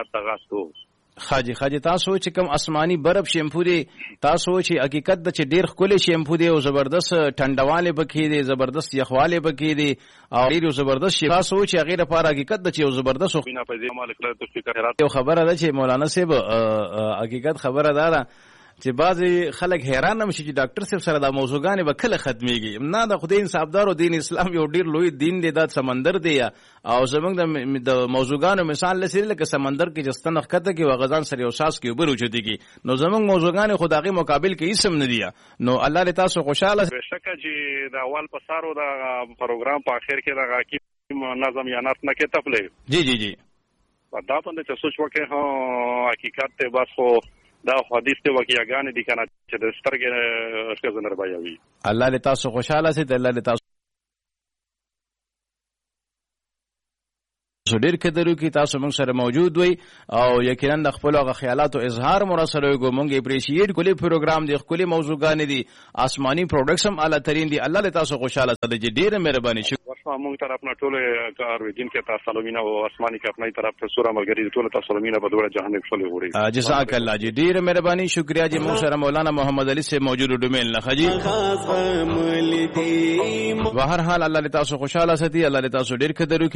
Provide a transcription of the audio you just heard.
تغاستو خاجي تاسو چې کوم آسماني برف شیمپو دی تاسو چې حقیقت د چې ډیر ښکلی شیمپو دی او زبردست ټنډواله بکی دی زبردست یخواله بکی دی او ډیر زبردست شیمپو تاسو چې هغه لپاره حقیقت د چې یو زبردست بنا په دې مالک له تفکر یو خبره ده چې مولانا صاحب حقیقت خبره ده چې بعضی خلک حیران هم شي چې ډاکټر صاحب سره دا موضوعګانې به کله ختمېږي. نه د خدای انصافدار او دین اسلام یو ډیر لوی دین دی، دا سمندر دی او زمونږ د موضوعګانو مثال لسې لکه سمندر کې چې ستنه ښکته کې و غزان سره یو ساس کې اوبه راوچتېږي، نو زمونږ موضوعګانې خو د هغې مقابل کې هېڅ هم نه دي. نو الله دې تاسو خوشحاله. بېشکه چې د اول په سارو د پروګرام په اخر کې د حکیم نظم یا نثر نه کې تفلیغ جی دا باندې چې سوچ وکړې حقیقت ته بس خو دا حدیث ته واقعیاګانې دي کنه چې د سترګې ښځه نربایوي. الله دې تاسو خوشحاله سي. الله دې تاسو ډېر قدر وکړي. تاسو موږ سره موجود وي او یقینا د خپلو هغه خیالاتو اظهار مو راسره وکړو. موږ اپریشیټ کولی پروګرام دی، ښکلي موضوعګانې دي، آسماني پروډکټس هم اعلی ترین دي. الله دې تاسو خوشحاله ساتي. ډېره مهرباني. شکر موږ طرف نه ټول کارویدین کې تاسو سلامونه او آسماني کې خپل طرف ته سوره ملګری ټول تاسو سلامونه په دوره جهان کې خپل غوړي. جزاک الله جی، ډېره مهرباني. شکریا جی. موږ سره مولانا محمد علي سے موجود ډومین نه خجی. بهر حال الله دې تاسو خوشحاله ساتي. الله دې تاسو ډېر قدر وکړي.